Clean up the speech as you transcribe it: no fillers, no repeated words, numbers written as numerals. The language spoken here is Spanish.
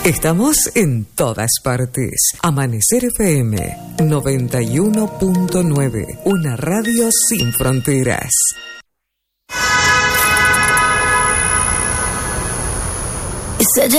Estamos en todas partes. Amanecer FM 91.9, una radio sin fronteras. You said